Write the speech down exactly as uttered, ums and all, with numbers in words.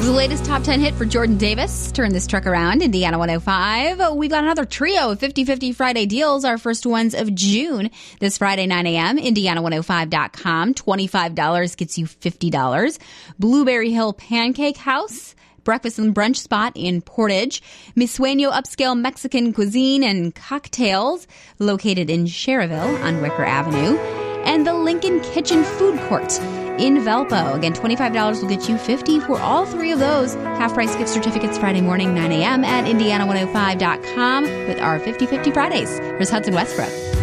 The latest top ten hit for Jordan Davis. Turn this truck around, Indiana one oh five. We've got another trio of fifty fifty Friday deals, our first ones of June. This Friday, nine a.m., Indiana one oh five dot com. twenty-five dollars gets you fifty dollars. Blueberry Hill Pancake House. Breakfast and brunch spot in Portage. Mi Sueño Upscale Mexican Cuisine and Cocktails, located in Cherryville on Wicker Avenue. And the Lincoln Kitchen Food Court in Valpo. Again, twenty-five dollars will get you fifty dollars for all three of those. Half-price gift certificates Friday morning, nine a.m. at Indiana one oh five dot com with our fifty fifty Fridays. Here's Hudson Westbrook.